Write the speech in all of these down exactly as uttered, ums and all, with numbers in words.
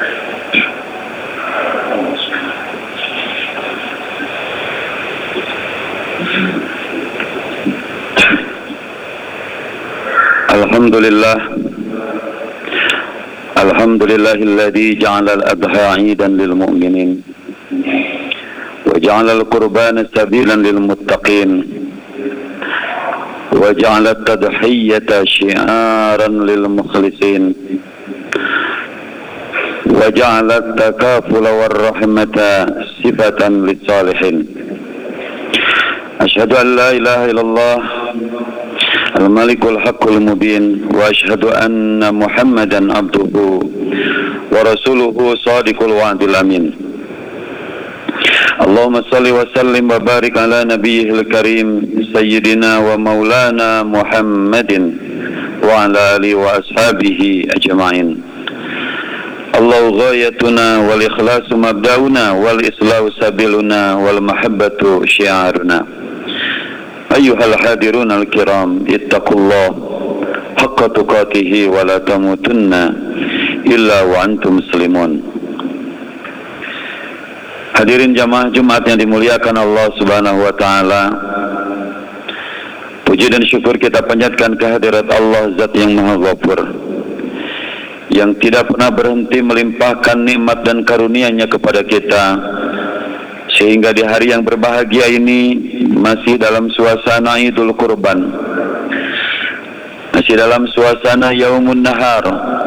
Alhamdulillah Alhamdulillahilladzi ja'ala al-adha 'idan lil mu'minin wa ja'ala al-qurbana sabilan lil muttaqin wa ja'ala at-tadhiyyata syi'aran lil mukhlisin wa ja'ala at-takafula war rahmata sifatan lis salihin. Asyhadu an la ilaha illallah Al-Malikul Haqqul Mubin wa asyhadu anna Muhammadan abduhu wa rasuluhu sadiqul wa'dil amin. Allahumma salli wa sallim wa barik ala nabiyyil karim sayyidina wa maulana Muhammadin wa ala alihi wa ashabihi ajma'in. Allahu ghayatuna wal ikhlasu mabda'una wal islahu sabiluna wal mahabbatu syiaruna. Ayyuhal hadirun al-kiram, ittaqullah haqqa tuqatihi wa la tamutunna illa wa antum muslimun. Hadirin jamaah Jumat yang dimuliakan Allah Subhanahu wa taala. Puji dan syukur kita panjatkan kehadirat Allah Zat yang Maha Ghafur, yang tidak pernah berhenti melimpahkan nikmat dan karunia-Nya kepada kita, sehingga di hari yang berbahagia ini masih dalam suasana Idul Kurban, masih dalam suasana Yaumun Nahar,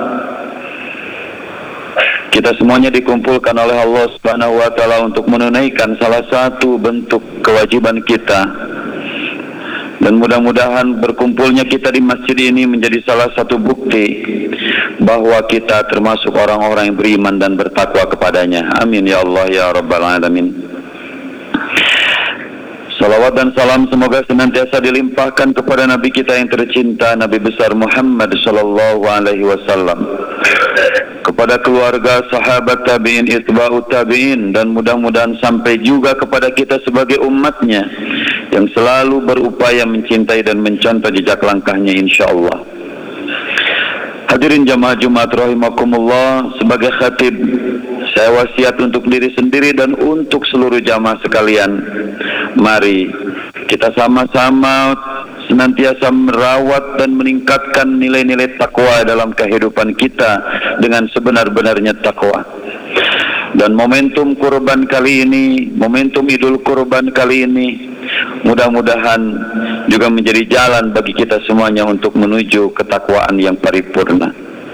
kita semuanya dikumpulkan oleh Allah Subhanahu wa taala untuk menunaikan salah satu bentuk kewajiban kita. Dan mudah-mudahan berkumpulnya kita di masjid ini menjadi salah satu bukti bahwa kita termasuk orang-orang yang beriman dan bertakwa kepadanya. Amin ya Allah ya Rabbal Alamin. Salawat dan salam semoga senantiasa dilimpahkan kepada Nabi kita yang tercinta, Nabi besar Muhammad sallallahu alaihi wasallam, kepada keluarga, sahabat tabi'in, itba'ut tabi'in, dan mudah-mudahan sampai juga kepada kita sebagai umatnya yang selalu berupaya mencintai dan mencontoh jejak langkahnya insyaallah. Hadirin jamaah Jumat rahimakumullah, sebagai khatib saya wasiat untuk diri sendiri dan untuk seluruh jamaah sekalian, mari kita sama-sama senantiasa merawat dan meningkatkan nilai-nilai takwa dalam kehidupan kita dengan sebenar-benarnya takwa. Dan momentum kurban kali ini, momentum Idul Kurban kali ini, mudah-mudahan juga menjadi jalan bagi kita semuanya untuk menuju ketakwaan yang paripurna.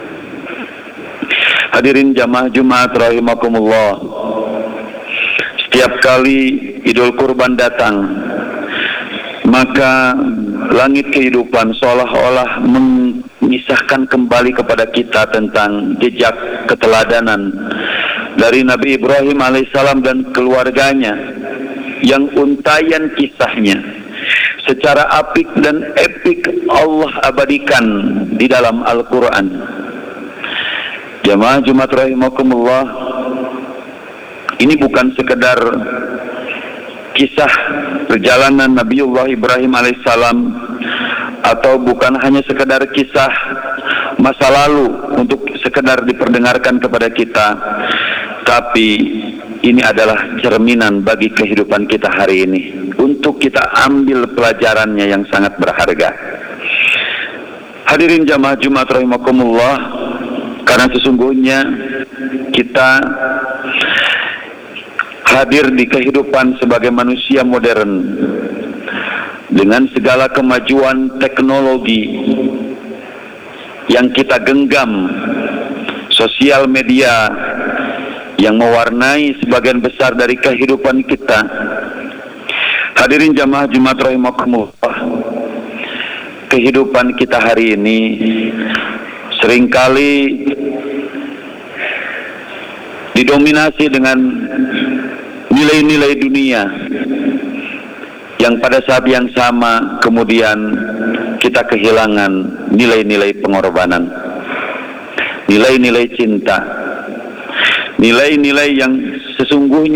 Hadirin jamaah Jumat rahimakumullah, setiap kali Idul Kurban datang, maka langit kehidupan seolah-olah mengisahkan kembali kepada kita tentang jejak keteladanan dari Nabi Ibrahim alaihissalam dan keluarganya, yang untayan kisahnya secara apik dan epik Allah abadikan di dalam Al-Quran. Jamaah Jumat rahimakumullah, ini bukan sekedar kisah perjalanan Nabiullah Ibrahim alaihissalam, atau bukan hanya sekedar kisah masa lalu untuk sekedar diperdengarkan kepada kita, tapi ini adalah cerminan bagi kehidupan kita hari ini untuk kita ambil pelajarannya yang sangat berharga. Hadirin jamaah Jumat rahimakumullah, karena sesungguhnya kita hadir di kehidupan sebagai manusia modern dengan segala kemajuan teknologi yang kita genggam, sosial media yang mewarnai sebagian besar dari kehidupan kita. Hadirin jamaah Jumat rahimakumullah, kehidupan kita hari ini seringkali didominasi dengan nilai-nilai dunia yang pada saat yang sama kemudian kita kehilangan nilai-nilai pengorbanan, nilai-nilai cinta, nilai-nilai yang sesungguhnya